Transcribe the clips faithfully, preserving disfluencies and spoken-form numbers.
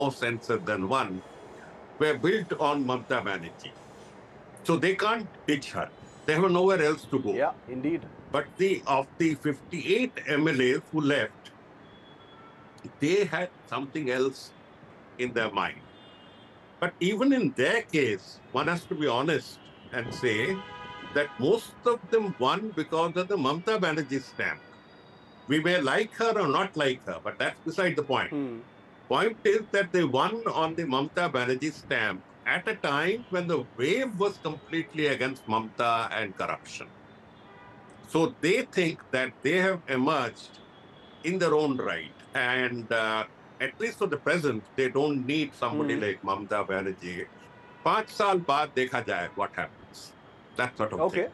more censored than one, were built on Mamta Banerjee. So they can't ditch her. They have nowhere else to go. Yeah, indeed. But the of the fifty-eight M L As who left, they had something else in their mind. But even in their case, one has to be honest and say that most of them won because of the Mamta Banerjee stamp. We may like her or not like her, but that's beside the point. Hmm. Point is that they won on the Mamta Banerjee stamp at a time when the wave was completely against Mamta and corruption. So they think that they have emerged in their own right. And uh, at least for the present, they don't need somebody Hmm. like Mamta Banerjee. Five saal baad dekha jaye what happens. That sort of thing. Okay.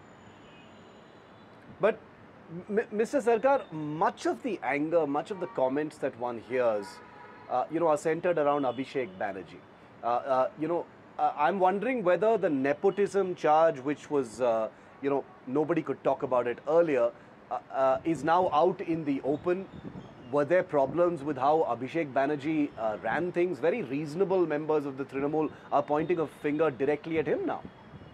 But, M Mister Sarkar, much of the anger, much of the comments that one hears, uh, you know, are centered around Abhishek Banerjee. Uh, uh, you know, uh, I'm wondering whether the nepotism charge, which was, uh, you know, nobody could talk about it earlier, uh, uh, is now out in the open. Were there problems with how Abhishek Banerjee uh, ran things? Very reasonable members of the Trinamool are pointing a finger directly at him now.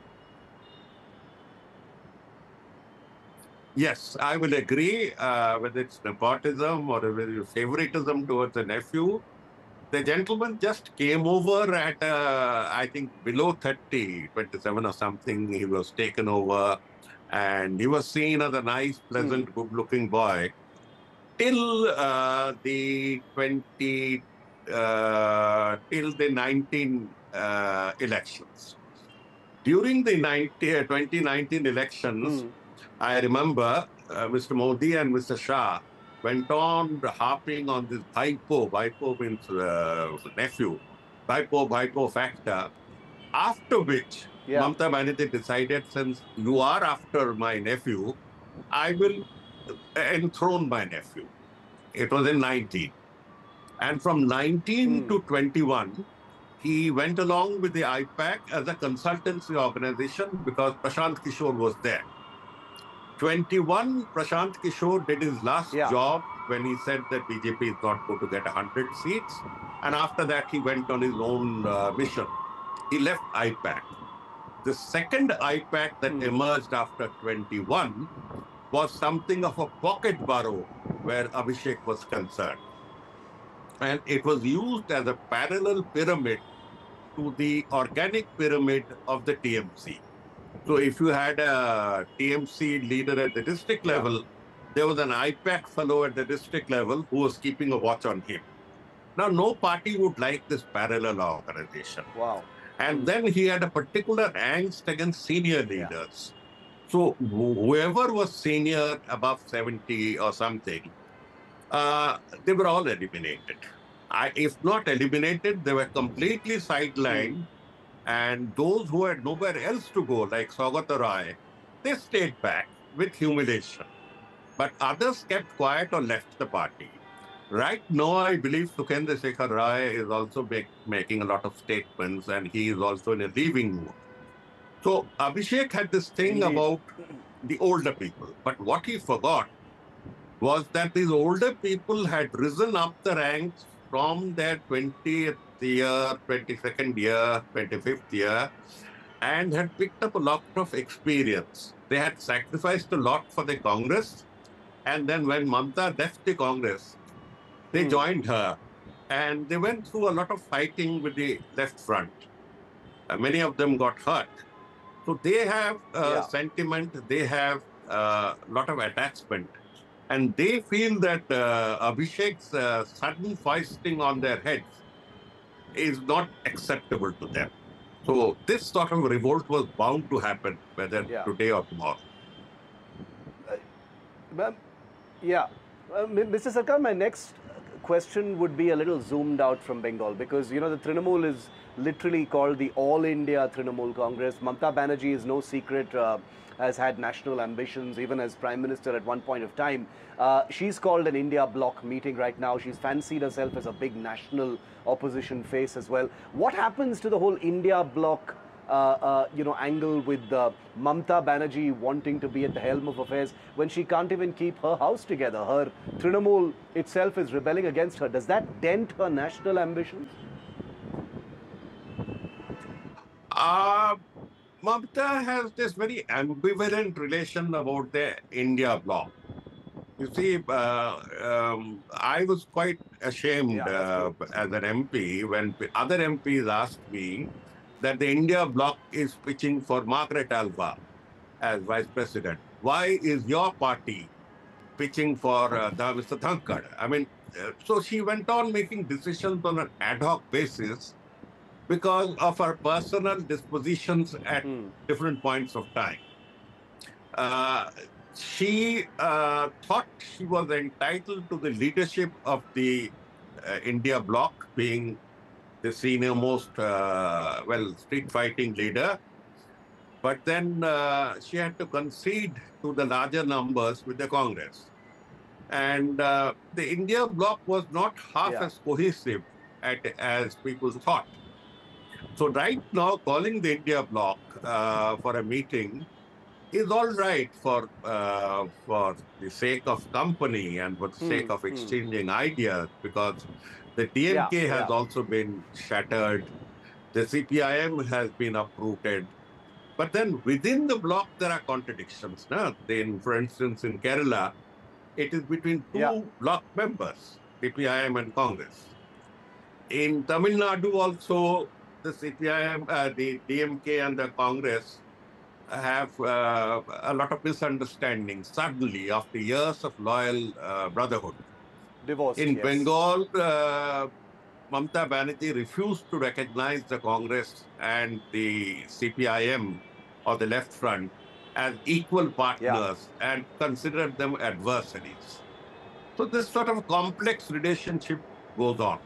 Yes, I will agree. Uh, whether it's nepotism or whether it's favoritism towards a nephew, the gentleman just came over at, uh, I think, below thirty, twenty-seven or something. He was taken over and he was seen as a nice, Hmm. pleasant, good looking boy till uh, the twenty, uh, till the nineteen uh, elections. During the ninety, uh, twenty nineteen elections, Hmm. I remember uh, Mister Modi and Mister Shah went on harping on this Bhaipo, Bhaipo means uh, nephew, Bhaipo, Bhaipo factor, after which Yeah. Mamta Banerjee decided, since you are after my nephew, I will enthrone my nephew. It was in nineteen. And from nineteen Hmm. to twenty-one, he went along with the I PAC as a consultancy organization because Prashant Kishore was there. twenty-one, Prashant Kishore did his last Yeah. job when he said that B J P is not going to get one hundred seats. And after that, he went on his own uh, mission. He left I PAC. The second I PAC that Hmm. emerged after twenty-one was something of a pocket borough where Abhishek was concerned. And it was used as a parallel pyramid to the organic pyramid of the T M C. So if you had a T M C leader at the district Yeah. level, there was an I PAC fellow at the district level who was keeping a watch on him. Now, no party would like this parallel organization. Wow. And Hmm. then he had a particular angst against senior Yeah. leaders. So whoever was senior above seventy or something, uh, they were all eliminated. I, if not eliminated, they were completely Hmm. sidelined. And those who had nowhere else to go, like Saugata Roy, they stayed back with humiliation. But others kept quiet or left the party. Right now, I believe Sukhendra Shekhar Rai is also make, making a lot of statements and he is also in a leaving mood. So Abhishek had this thing Indeed. about the older people. But what he forgot was that these older people had risen up the ranks from their twentieth year, twenty-second year, twenty-fifth year, and had picked up a lot of experience. They had sacrificed a lot for the Congress. And then when Mamta left the Congress, they Hmm. joined her. And they went through a lot of fighting with the left front. Uh, many of them got hurt. So they have uh, Yeah. sentiment, they have a uh, lot of attachment. And they feel that uh, Abhishek's uh, sudden foisting on their heads is not acceptable to them. So this sort of revolt was bound to happen, whether Yeah. today or tomorrow. Uh, ma'am, yeah. Uh, Mister Sarkar, my next question would be a little zoomed out from Bengal because, you know, the Trinamool is literally called the All India Trinamool Congress. Mamta Banerjee is no secret, uh, has had national ambitions, even as Prime Minister at one point of time. Uh, she's called an India bloc meeting right now. She's fancied herself as a big national opposition face as well. What happens to the whole India bloc uh, uh, you know, angle with uh, Mamta Banerjee wanting to be at the helm of affairs when she can't even keep her house together. Her Trinamool itself is rebelling against her. Does that dent her national ambitions? Uh, Mamta has this very ambivalent relation about the India bloc. You see, uh, um, I was quite ashamed Yeah, that's uh, true. as an M P when other M Ps asked me that the India bloc is pitching for Margaret Alba as vice president. Why is your party pitching for uh, the Mister Thankar? I mean, uh, so she went on making decisions on an ad hoc basis because of her personal dispositions at Hmm. different points of time. Uh, she uh, thought she was entitled to the leadership of the uh, India bloc, being the senior most, uh, well, street fighting leader. But then uh, she had to concede to the larger numbers with the Congress. And uh, the India bloc was not half Yeah. as cohesive at, as people thought. So right now, calling the India bloc uh, for a meeting is all right for uh, for the sake of company and for the Hmm. sake of Hmm. exchanging ideas, because the Yeah. D M K has Yeah. also been shattered, the C P I M has been uprooted. But then within the bloc, there are contradictions. No? Then, for instance, in Kerala, it is between Yeah. two bloc members, C P I M and Congress. In Tamil Nadu also, the C P I M, uh, the D M K and the Congress have uh, a lot of misunderstandings suddenly after years of loyal uh, brotherhood. Divorced. In Yes. Bengal, uh, Mamta Banerjee refused to recognize the Congress and the C P I M or the Left Front as equal Yeah. partners and considered them adversaries. So this sort of complex relationship goes on.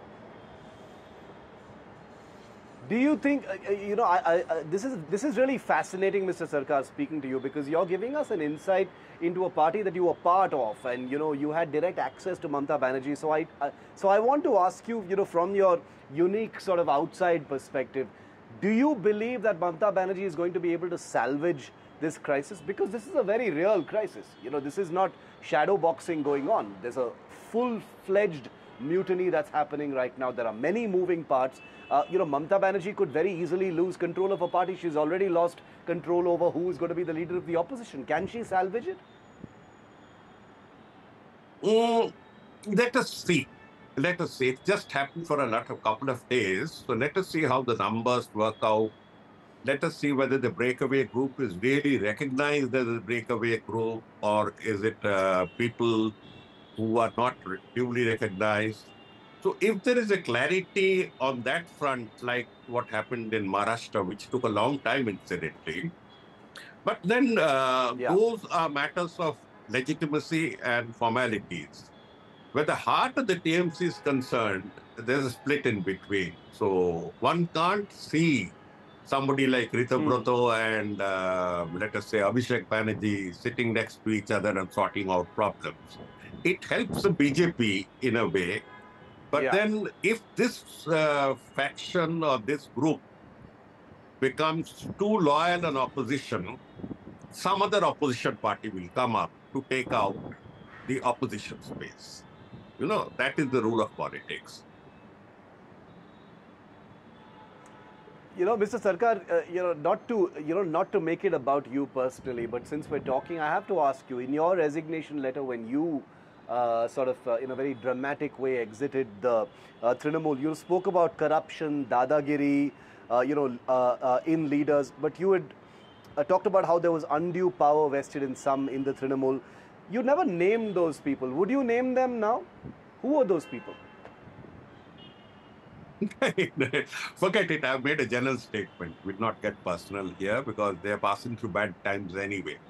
Do you think uh, uh, you know? I, I, uh, this is this is really fascinating, Mister Sarkar, speaking to you because you're giving us an insight into a party that you were part of, and you know you had direct access to Mamta Banerjee. So I uh, so I want to ask you, you know, from your unique sort of outside perspective, do you believe that Mamta Banerjee is going to be able to salvage this crisis? Because this is a very real crisis. You know, this is not shadow boxing going on. There's a full-fledged mutiny that's happening right now. There are many moving parts. Uh, you know, Mamta Banerjee could very easily lose control of a party. She's already lost control over who is going to be the leader of the opposition. Can she salvage it? Mm, let us see. Let us see. It just happened for a lot of couple of days. So let us see how the numbers work out. Let us see whether the breakaway group is really recognized as a breakaway group, or is it uh, people who are not duly recognized. So if there is a clarity on that front, like what happened in Maharashtra, which took a long time, incidentally, but then uh, Yeah. those are matters of legitimacy and formalities. Where the heart of the T M C is concerned, there's a split in between. So one can't see somebody like Rita Hmm. Brotho and, uh, let us say, Abhishek Banerjee sitting next to each other and sorting out problems. It helps the B J P in a way. But Yeah. then if this uh, faction or this group becomes too loyal an opposition, some other opposition party will come up to take out the opposition space. You know, that is the rule of politics. You know, Mister Sarkar, uh, you know, not to you know, not to make it about you personally, but since we're talking, I have to ask you: in your resignation letter, when you uh, sort of, uh, in a very dramatic way, exited the uh, Trinamool, you spoke about corruption, dadagiri, uh, you know, uh, uh, in leaders, but you had uh, talked about how there was undue power vested in some in the Trinamool. You never named those people. Would you name them now? Who are those people? Forget it. I've made a general statement. We'll not get personal here because they're passing through bad times anyway.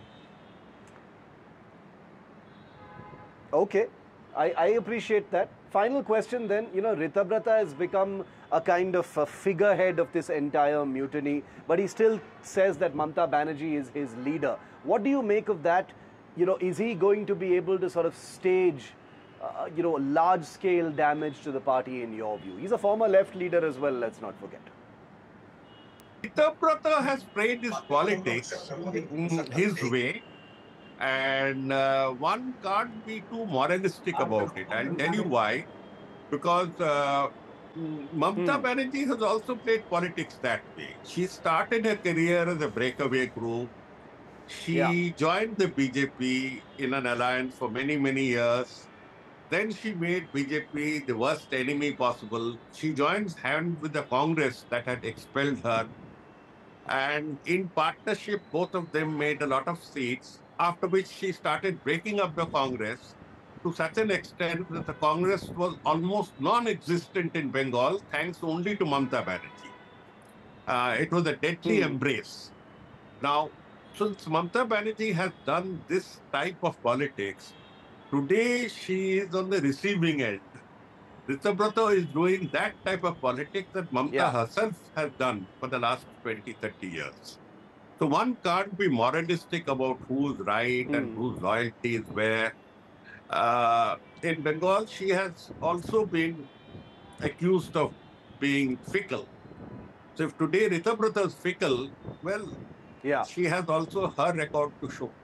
Okay, I, I appreciate that. Final question then, you know, Ritabrata has become a kind of a figurehead of this entire mutiny, but he still says that Mamta Banerjee is his leader. What do you make of that? You know, is he going to be able to sort of stage, uh, you know, large-scale damage to the party in your view? He's a former left leader as well, let's not forget. Ritabrata has played his politics in his way, and uh, one can't be too moralistic about it. I'll tell you why. Because uh, mm, Mamata Hmm. Banerjee has also played politics that way. She started her career as a breakaway group. Yeah. She joined the B J P in an alliance for many, many years. Then she made B J P the worst enemy possible. She joins hands with the Congress that had expelled her. And in partnership, both of them made a lot of seats, after which she started breaking up the Congress to such an extent that the Congress was almost non-existent in Bengal, thanks only to Mamata Banerjee. Uh, it was a deadly Hmm. embrace. Now, since Mamata Banerjee has done this type of politics, today she is on the receiving end. Ritabrata is doing that type of politics that Mamata Yeah. herself has done for the last twenty, thirty years. So one can't be moralistic about who's right and Hmm. whose loyalty is where. Uh, in Bengal, she has also been accused of being fickle. So if today Ritabrata is fickle, well, Yeah. she has also her record to show.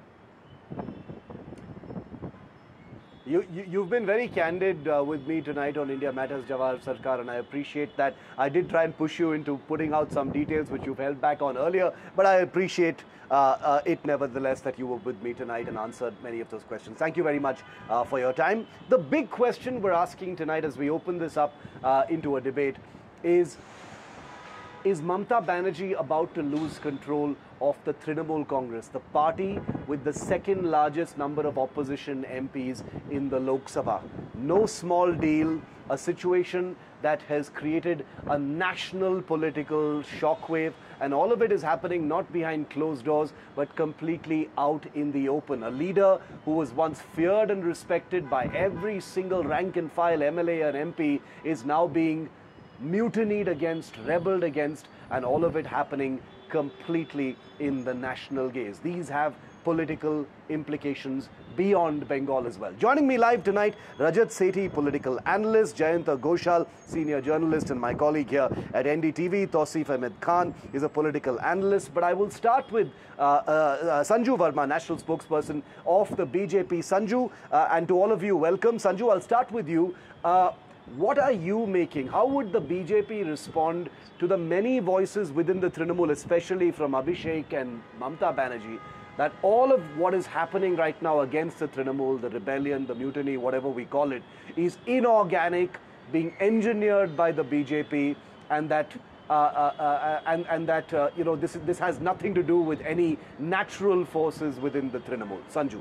You, you, you've been very candid uh, with me tonight on India Matters, Jawahar Sarkar, and I appreciate that. I did try and push you into putting out some details which you've held back on earlier, but I appreciate uh, uh, it nevertheless that you were with me tonight and answered many of those questions. Thank you very much uh, for your time. The big question we're asking tonight as we open this up uh, into a debate is is Mamata Banerjee about to lose control of the Trinamool Congress, the party with the second largest number of opposition M Ps in the Lok Sabha? No small deal, a situation that has created a national political shockwave, and all of it is happening not behind closed doors but completely out in the open. A leader who was once feared and respected by every single rank and file M L A and M P is now being mutinied against, rebelled against, and all of it happening completely in the national gaze. These have political implications beyond Bengal as well. Joining me live tonight, Rajat Sethi, political analyst, Jayanta Ghoshal, senior journalist, and my colleague here at N D T V, Tausif Ahmed Khan, is a political analyst. But I will start with uh, uh, uh, Sanju Verma, national spokesperson of the B J P. Sanju, uh, and to all of you, welcome. Sanju, I'll start with you. Uh, What are you making? How would the B J P respond to the many voices within the Trinamool, especially from Abhishek and Mamata Banerjee, that all of what is happening right now against the Trinamool, the rebellion, the mutiny, whatever we call it, is inorganic, being engineered by the B J P, and that uh, uh, uh, and and that uh, you know this this has nothing to do with any natural forces within the Trinamool. Sanju.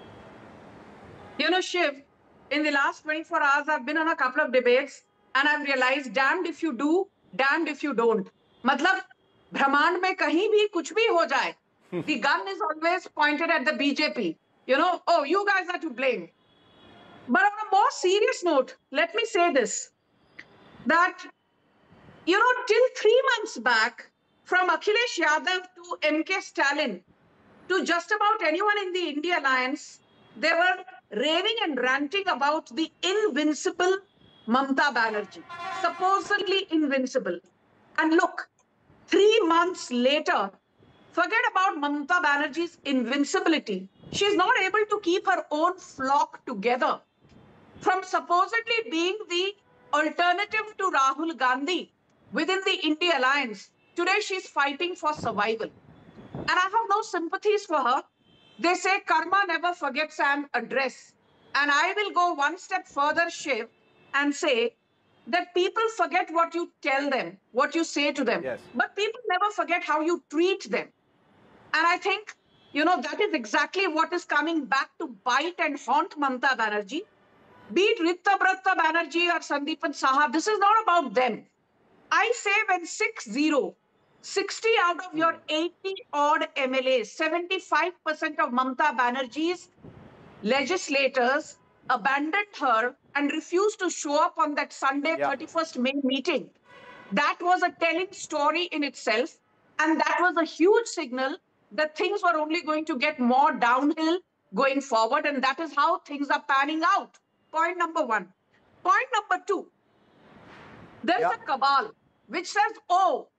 You know, Shiv, in the last twenty-four hours, I've been on a couple of debates and I've realized damned if you do, damned if you don't. मतलब ब्रह्मांड में कहीं भी कुछ भी हो जाए, the gun is always pointed at the B J P. You know, oh, you guys are to blame. But on a more serious note, let me say this, that, you know, till three months back, from Akhilesh Yadav to M K Stalin, to just about anyone in the India Alliance, they were raving and ranting about the invincible Mamata Banerjee, supposedly invincible. And look, three months later, forget about Mamata Banerjee's invincibility. She's not able to keep her own flock together. From supposedly being the alternative to Rahul Gandhi within the India Alliance, today she's fighting for survival. And I have no sympathies for her. They say karma never forgets an address. And I will go one step further, Shiv, and say that people forget what you tell them, what you say to them. Yes. But people never forget how you treat them. And I think, you know, that is exactly what is coming back to bite and haunt Mamata Banerjee. Be it Ritabrata Banerjee or Sandeepan Saha, this is not about them. I say when six zero, sixty out of your eighty odd M L As, seventy-five percent of Mamata Banerjee's legislators abandoned her and refused to show up on that Sunday, Yeah. thirty-first May meeting. That was a telling story in itself. And that was a huge signal that things were only going to get more downhill going forward. And that is how things are panning out. Point number one. Point number two. There's Yeah. a cabal which says, oh,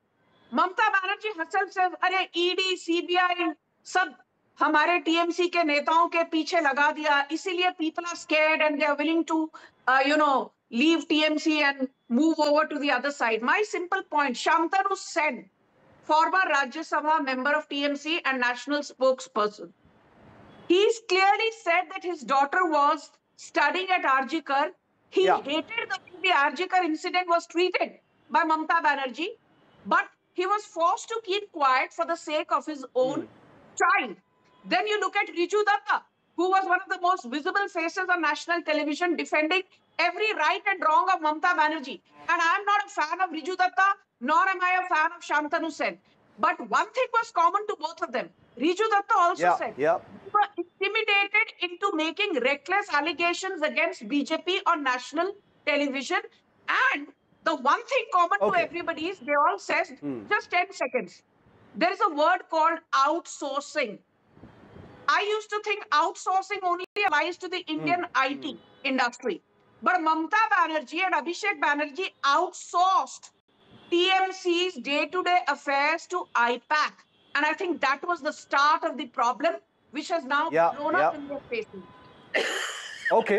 Mamta Banerjee herself says, "अरे E D, C B I, सब हमारे T M C के नेताओं के पीछे लगा दिया, इसीलिए people are scared and they are willing to, uh, you know, leave T M C and move over to the other side." My simple point, Shantanu Sen, former Rajya Sabha member of T M C and national spokesperson, he's clearly said that his daughter was studying at R G Kar. He Yeah. hated the way the R G Kar incident was treated by Mamta Banerjee, but he was forced to keep quiet for the sake of his own Mm. child. Then you look at Riju Datta, who was one of the most visible faces on national television defending every right and wrong of Mamta Banerjee. And I'm not a fan of Riju Datta, nor am I a fan of Shantanu Sen. But one thing was common to both of them. Riju Datta also Yeah, said, yeah. we were intimidated into making reckless allegations against B J P on national television. And the one thing common Okay. to everybody is they all said, Hmm. just ten seconds. There is a word called outsourcing. I used to think outsourcing only applies to the Indian I T industry. But Mamta Banerjee and Abhishek Banerjee outsourced T M C's day-to-day affairs to I PAC. And I think that was the start of the problem, which has now Yeah, blown yeah. up in their faces. Okay.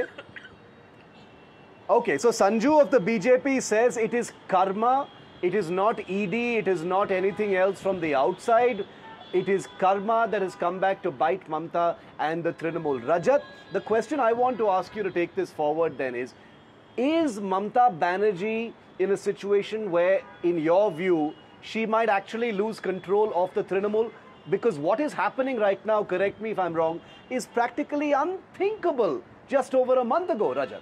Okay, so Sanju of the B J P says it is karma, it is not E D, it is not anything else from the outside. It is karma that has come back to bite Mamta and the Trinamool. Rajat, the question I want to ask you to take this forward then is, is Mamta Banerjee in a situation where, in your view, she might actually lose control of the Trinamool? Because what is happening right now, correct me if I'm wrong, is practically unthinkable just over a month ago, Rajat.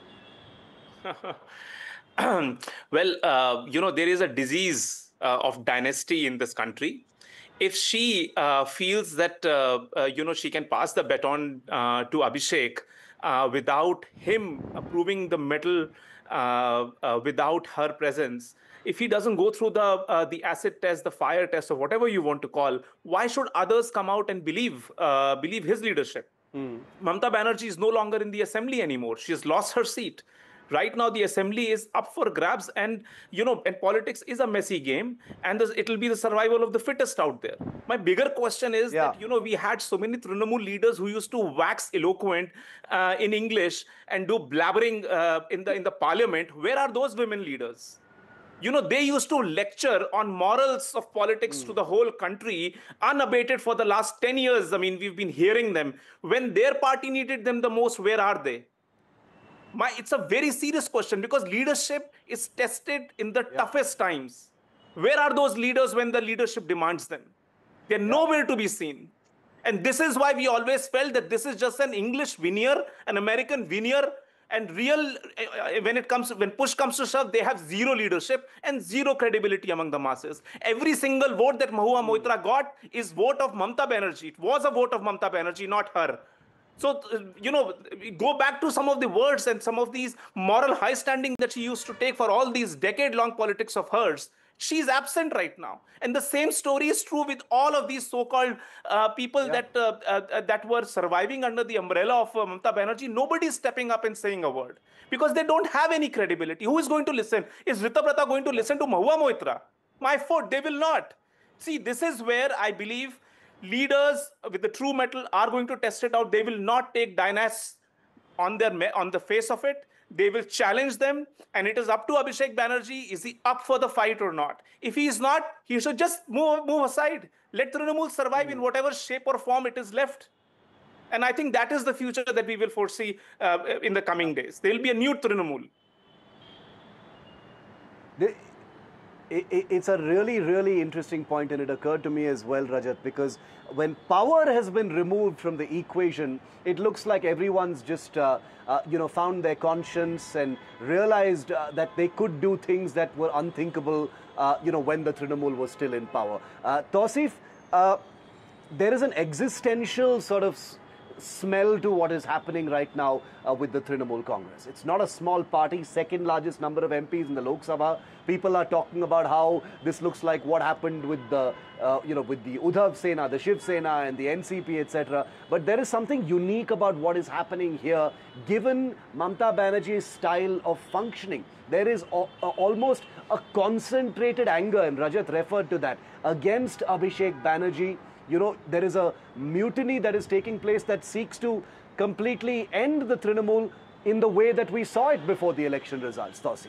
Well, uh, you know, there is a disease uh, of dynasty in this country. If she uh, feels that, uh, uh, you know, she can pass the baton uh, to Abhishek uh, without him approving the medal, uh, uh, without her presence, if he doesn't go through the uh, the acid test, the fire test, or whatever you want to call, why should others come out and believe uh, believe his leadership? Mm. Mamta Banerjee is no longer in the assembly anymore. She has lost her seat. Right now, the assembly is up for grabs, and you know, and politics is a messy game, and it will be the survival of the fittest out there. My bigger question is Yeah. that you know we had so many Trinamool leaders who used to wax eloquent uh, in English and do blabbering uh, in the in the parliament. Where are those women leaders? You know, they used to lecture on morals of politics mm. to the whole country unabated for the last ten years. I mean, we've been hearing them. When their party needed them the most, where are they? My, it's a very serious question because leadership is tested in the yeah. toughest times. Where are those leaders when the leadership demands them? They're yeah. nowhere to be seen. And this is why we always felt that this is just an English veneer, an American veneer, and real, when it comes, when push comes to shove, they have zero leadership and zero credibility among the masses. Every single vote that Mahua Moitra got is vote of Mamta Banerjee. It was a vote of Mamta Banerjee, not her. So, you know, go back to some of the words and some of these moral high standing that she used to take for all these decade-long politics of hers. She's absent right now. And the same story is true with all of these so-called uh, people yeah. that uh, uh, that were surviving under the umbrella of uh, Mamta Banerjee. Nobody is stepping up and saying a word because they don't have any credibility. Who is going to listen? Is Ritaprata going to listen to Mahua Moitra? My foot, they will not. See, this is where I believe leaders with the true metal are going to test it out. They will not take dynasts on their on the face of it. They will challenge them, and it is up to Abhishek Banerjee. Is he up for the fight or not? If he is not, he should just move move aside. Let Trinamool survive mm. in whatever shape or form it is left. And I think that is the future that we will foresee uh, in the coming days. There will be a new Trinamool. The It's a really, really interesting point, and it occurred to me as well, Rajat, because when power has been removed from the equation, it looks like everyone's just, uh, uh, you know, found their conscience and realized uh, that they could do things that were unthinkable, uh, you know, when the Trinamool was still in power. Uh, Tausif, uh, there is an existential sort of smell to what is happening right now uh, with the Trinamool Congress. It's not a small party, second largest number of M Ps in the Lok Sabha. People are talking about how this looks like what happened with the, uh, you know, with the Uddhav Sena, the Shiv Sena and the N C P, et cetera. But there is something unique about what is happening here, given Mamata Banerjee's style of functioning. There is a, a, almost a concentrated anger, and Rajat referred to that, against Abhishek Banerjee. You know, there is a mutiny that is taking place that seeks to completely end the Trinamool in the way that we saw it before the election results, Tausif.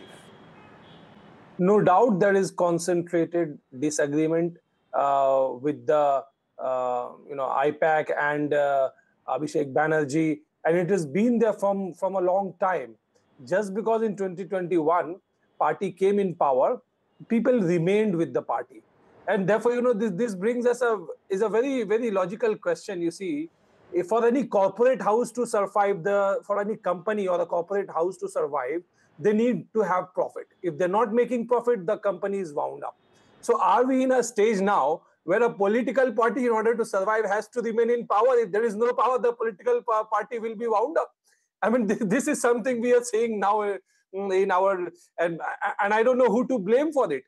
No doubt there is concentrated disagreement uh, with the, uh, you know, I PAC and uh, Abhishek Banerjee, and it has been there from, from a long time. Just because in twenty twenty-one, party came in power, people remained with the party. And therefore, you know, this, this brings us a, is a very, very logical question. You see, if for any corporate house to survive, the for any company or a corporate house to survive, they need to have profit. If they're not making profit, the company is wound up. So are we in a stage now where a political party, in order to survive, has to remain in power? If there is no power, the political party will be wound up. I mean, this is something we are seeing now in our, and, and I don't know who to blame for it.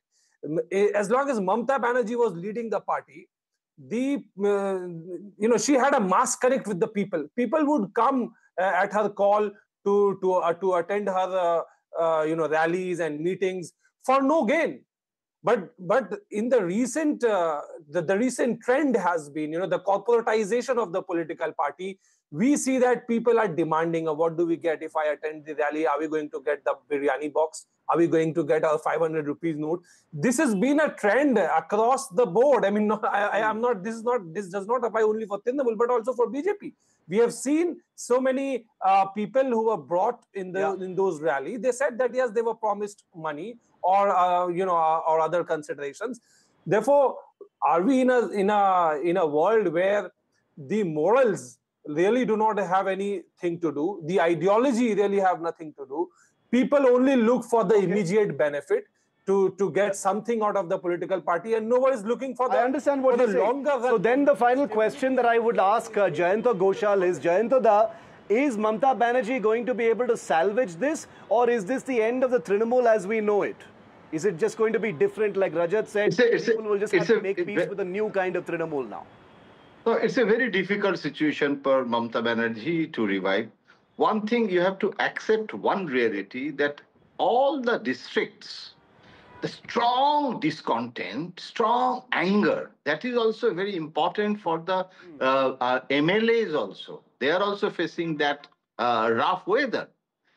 As long as Mamata Banerjee was leading the party, the uh, you know, she had a mass connect with the people. People would come uh, at her call to to uh, to attend her uh, uh, you know, rallies and meetings for no gain. But but in the recent uh, the, the recent trend has been, you know, the corporatization of the political party. We see that people are demanding, uh, what do we get if I attend the rally? Are we going to get the biryani box? Are we going to get a five hundred rupees note? This has been a trend across the board. I mean, no, I, I am not, this is not, this does not apply only for Trinamool, but also for B J P. We have seen so many uh, people who were brought in the, yeah. in those rallies. They said that, yes, they were promised money or, uh, you know, uh, or other considerations. Therefore, are we in a, in a, in a world where the morals really do not have anything to do, the ideology really have nothing to do? People only look for the okay. immediate benefit to, to get something out of the political party, and no one is looking for the, I understand what for the you're longer saying. So then the final question that I would ask uh, Jayanta Ghoshal is, Jayanta da, is Mamata Banerjee going to be able to salvage this, or is this the end of the Trinamool as we know it? Is it just going to be different, like Rajat said, it's a, it's people a, will just have a, to make peace with a new kind of Trinamool now? So it's a very difficult situation for Mamata Banerjee to revive. One thing, you have to accept one reality, that all the districts, the strong discontent, strong anger, that is also very important for the uh, uh, M L As also. They are also facing that uh, rough weather.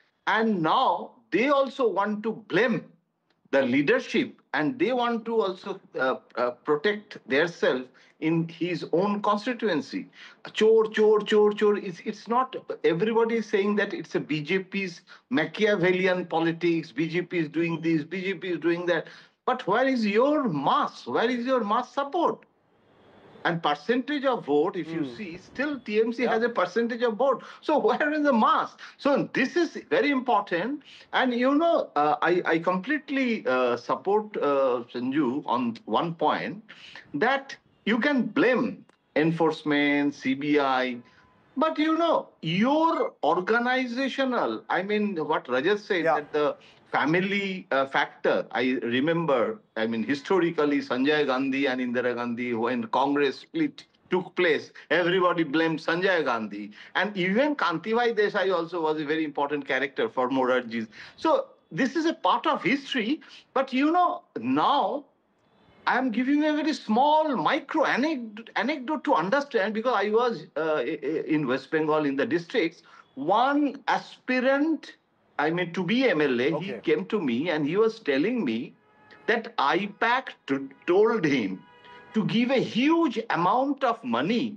And now they also want to blame the leadership, and they want to also uh, uh, protect themselves in his own constituency. Chor, chor, chor, chor. It's, it's not, everybody is saying that it's a B J P's Machiavellian politics, B J P is doing this, B J P is doing that. But where is your mass? Where is your mass support? And percentage of vote, if you mm. see, still T M C yeah. has a percentage of vote. So where is the mass? So this is very important. And you know, uh, I, I completely uh, support uh, Sanju on one point, that you can blame enforcement, C B I, but you know, your organizational, I mean, what Rajat said, yeah. that the family uh, factor, I remember, I mean, historically, Sanjay Gandhi and Indira Gandhi, when Congress split took place, everybody blamed Sanjay Gandhi. And even Kantibhai Desai also was a very important character for Morarji's. So this is a part of history, but you know, now I am giving a very small micro anecdote, anecdote to understand, because I was uh, in West Bengal in the districts. One aspirant, I mean, to be M L A, okay. he came to me and he was telling me that I PAC told him to give a huge amount of money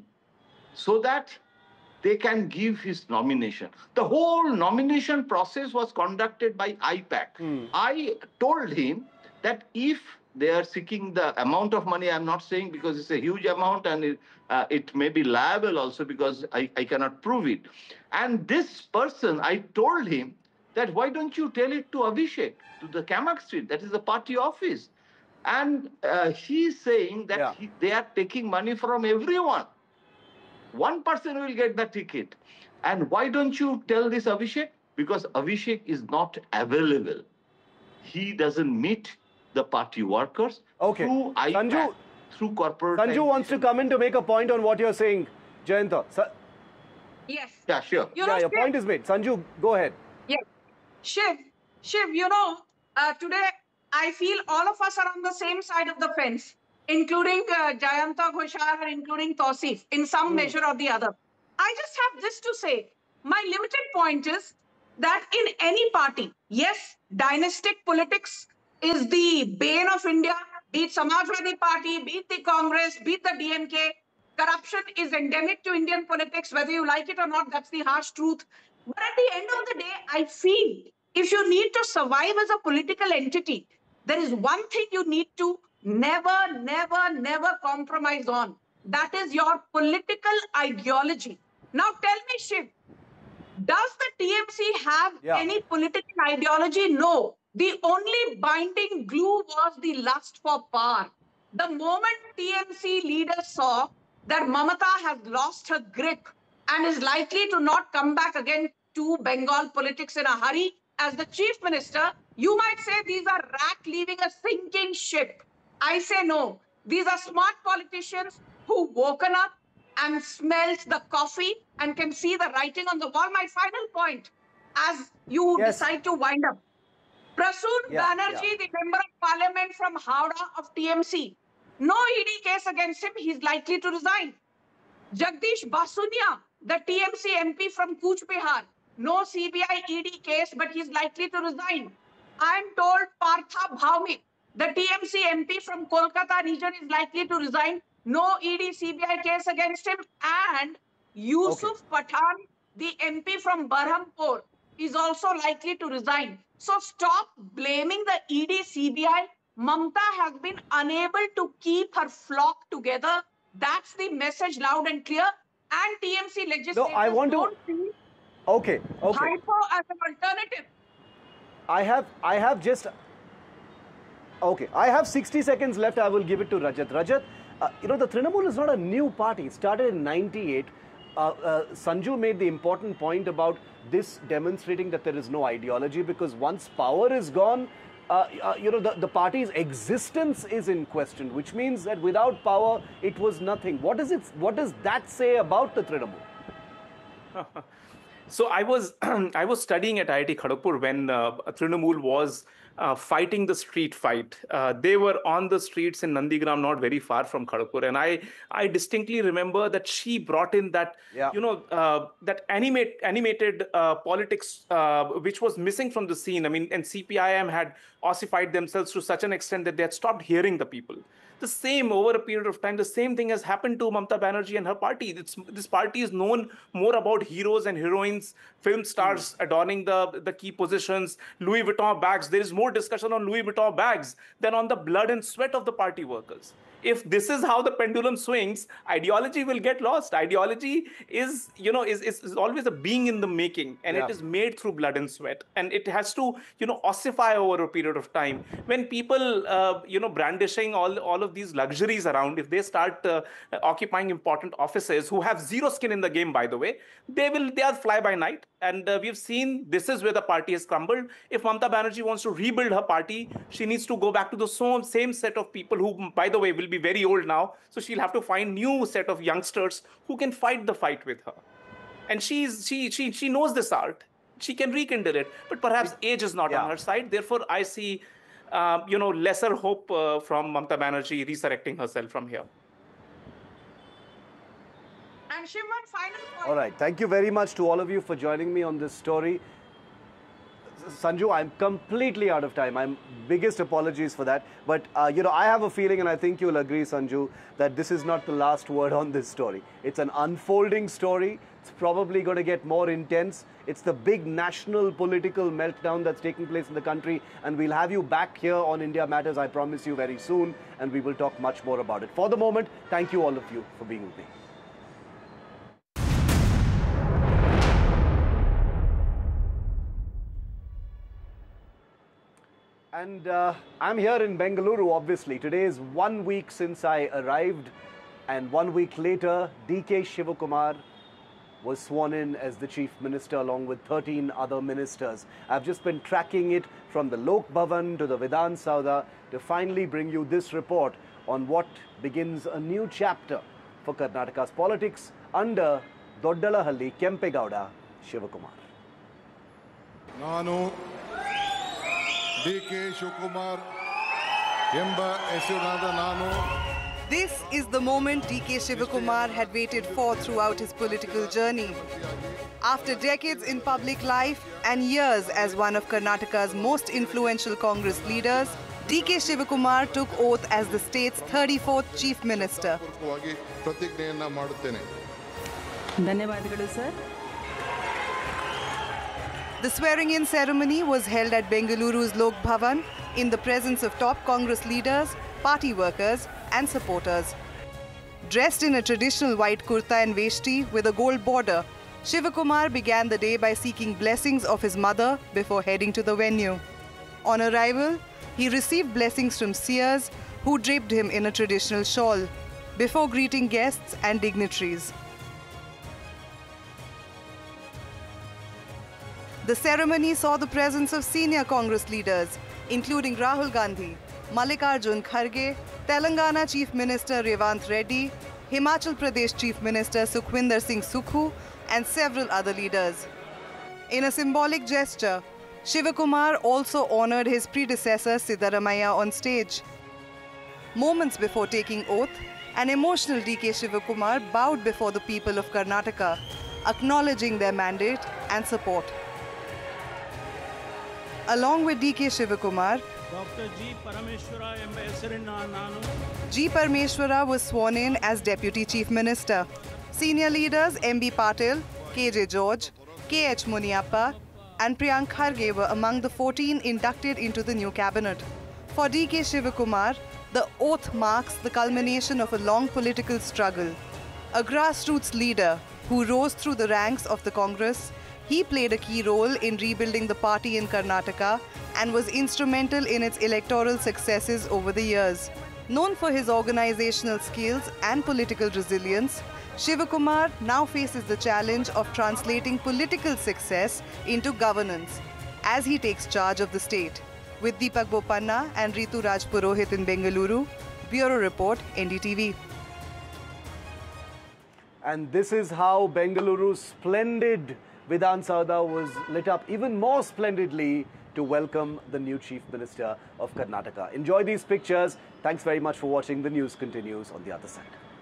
so that they can give his nomination. The whole nomination process was conducted by I PAC. Mm. I told him that if they are seeking the amount of money, I'm not saying because it's a huge amount, and it, uh, it may be liable also because I, I cannot prove it. And this person, I told him that why don't you tell it to Abhishek, to the Kamak Street, that is the party office. And uh, he's saying that yeah. he, they are taking money from everyone. one person will get the ticket. And why don't you tell this Abhishek? Because Abhishek is not available. He doesn't meet the party workers Okay. through I PAC, Sanju, through corporate. Sanju wants to come in to make a point on what you're saying, Jayanta. Sa- Yes. Yeah, sure. You know, yeah, your Shiv, point is made. Sanju, go ahead. yes. Shiv, Shiv, you know, uh, today I feel all of us are on the same side of the fence, including uh, Jayanta Ghoshal, including Tausif, in some measure or the other. I just have this to say. My limited point is that in any party, yes, dynastic politics is the bane of India, be it Samajwadi Party, be it the Congress, be it the D M K. Corruption is endemic to Indian politics, whether you like it or not, that's the harsh truth. But at the end of the day, I feel if you need to survive as a political entity, there is one thing you need to never, never, never compromise on. That is your political ideology. Now tell me, Shiv, does the T M C have Yeah. any political ideology? No. The only binding glue was the lust for power. The moment T M C leaders saw that Mamata has lost her grip and is likely to not come back again to Bengal politics in a hurry as the chief minister, you might say these are rat leaving a sinking ship. I say no. These are smart politicians who woken up and smells the coffee and can see the writing on the wall. My final point, as you Yes. decide to wind up, Prasoon Yeah, Banerjee, yeah. the member of parliament from Howrah of T M C, no E D case against him, he's likely to resign. Jagdish Basunia, the T M C M P from Cooch Behar, no C B I E D case, but he's likely to resign. I'm told Partha Bhaumik, the T M C M P from Kolkata region, is likely to resign. No E D C B I case against him. And Yusuf Pathan, the M P from Berhampur, is also likely to resign. So stop blaming the E D C B I. Mamta has been unable to keep her flock together. That's the message loud and clear. And T M C legislators No, I want to- don't see Okay, okay. Hypo as an alternative. I have, I have just, okay, I have sixty seconds left. I will give it to Rajat. Rajat, uh, you know, the Trinamool is not a new party. It started in ninety-eight. Uh, uh, Sanju made the important point about this demonstrating that there is no ideology, because once power is gone, uh, uh, you know, the, the party's existence is in question, which means that without power, it was nothing. What does it, what does that say about the Trinamool? So I was I was studying at I I T Kharagpur when uh, Trinamool was uh, fighting the street fight. Uh, they were on the streets in Nandigram, not very far from Kharagpur, and I I distinctly remember that she brought in that Yeah. you know uh, that animate animated uh, politics uh, which was missing from the scene. I mean, and C P I M had ossified themselves to such an extent that they had stopped hearing the people. The same over a period of time, the same thing has happened to Mamta Banerjee and her party. It's, this party is known more about heroes and heroines, film stars adorning the, the key positions, Louis Vuitton bags. There is more discussion on Louis Vuitton bags than on the blood and sweat of the party workers. If this is how the pendulum swings, ideology will get lost. Ideology is, you know, is, is, is always a being in the making, and Yeah. it is made through blood and sweat, and it has to, you know, ossify over a period of time. When people, uh, you know, brandishing all all of these luxuries around, if they start uh, occupying important offices, who have zero skin in the game, by the way, they will they are fly by night. And uh, we've seen this is where the party has crumbled. If Mamta Banerjee wants to rebuild her party, she needs to go back to the same same set of people who, by the way, will be very old now. So she'll have to find new set of youngsters who can fight the fight with her. And she's she she she knows this art. She can rekindle it, but perhaps age is not Yeah. on her side. Therefore, I see, uh, you know, lesser hope uh, from Mamta Banerjee resurrecting herself from here. And Shiv, one final point. All right. Thank you very much to all of you for joining me on this story. Sanju, I'm completely out of time. I'm biggest apologies for that. But, uh, you know, I have a feeling, and I think you'll agree, Sanju, that this is not the last word on this story. It's an unfolding story. It's probably going to get more intense. It's the big national political meltdown that's taking place in the country. And we'll have you back here on India Matters, I promise you, very soon. And we will talk much more about it. For the moment, thank you all of you for being with me. And uh, I'm here in Bengaluru, obviously. Today is one week since I arrived And one week later, D K Shivakumar was sworn in as the Chief Minister along with thirteen other ministers. I've just been tracking it from the Lok Bhavan to the Vidhan Saudha to finally bring you this report on what begins a new chapter for Karnataka's politics under Doddalahalli Kempegowda Shivakumar. ನಾನು D K Shivakumar ಎಂಬ ಹೆಸರಿನಾದ ನಾನು This is the moment D K Shivakumar had waited for throughout his political journey. After decades in public life and years as one of Karnataka's most influential Congress leaders, D K Shivakumar took oath as the state's thirty-fourth Chief Minister. ಪೂರ್ವಕವಾಗಿ ಪ್ರತಿಜ್ಞೆಯನ್ನು ಮಾಡುತ್ತೇನೆ. ಧನ್ಯವಾದಗಳು sir. The swearing-in ceremony was held at Bengaluru's Lok Bhavan in the presence of top Congress leaders, party workers and supporters. Dressed in a traditional white kurta and veshti with a gold border, Shivakumar began the day by seeking blessings of his mother before heading to the venue. On arrival, he received blessings from seers who draped him in a traditional shawl before greeting guests and dignitaries. The ceremony saw the presence of senior Congress leaders, including Rahul Gandhi, Mallikarjun Kharge, Telangana Chief Minister Revant Reddy, Himachal Pradesh Chief Minister Sukhwinder Singh Sukhu, and several other leaders. In a symbolic gesture, Shivakumar also honored his predecessor Siddaramaiah on stage. Moments before taking oath, an emotional D K Shivakumar bowed before the people of Karnataka, acknowledging their mandate and support. Along with D K Shivakumar, Doctor G. Parameshwara ಎಂಬ ಹೆಸರಿನ ನಾನು G. Parameshwara was sworn in as Deputy Chief Minister. Senior leaders M B Patil, K J George, K H Muniappa, and Priyank Kharge were among the fourteen inducted into the new cabinet. For D K Shivakumar, the oath marks the culmination of a long political struggle. A grassroots leader who rose through the ranks of the Congress, he played a key role in rebuilding the party in Karnataka and was instrumental in its electoral successes over the years. Known for his organizational skills and political resilience, Shivakumar now faces the challenge of translating political success into governance as he takes charge of the state. With Deepak Bopanna and Ritu Raj Purohit in Bengaluru, Bureau Report, N D T V. And this is how Bengaluru's splendid Vidhan Saudha was lit up even more splendidly to welcome the new Chief Minister of Karnataka. Enjoy these pictures. Thanks very much for watching. The news continues on the other side.